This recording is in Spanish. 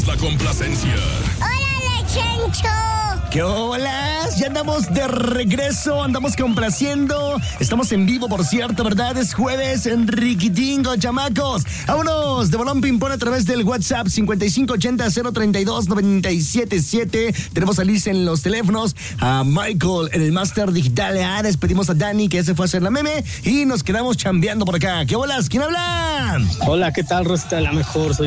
La complacencia. ¡Órale, Chencho! ¿Qué hola? Ya andamos de regreso, andamos complaciendo. Estamos en vivo, por cierto, ¿verdad? Es jueves, Enriquitingo, chamacos. Vámonos de Bolón Ping-Pong a través del WhatsApp 5580-032-977. Tenemos a Liz en los teléfonos, a Michael en el Master Digital. Despedimos a Dani, que ya se fue a hacer la meme. Y nos quedamos chambeando por acá. ¿Qué hola? ¿Quién habla? Hola, ¿qué tal, Rosita? La mejor, soy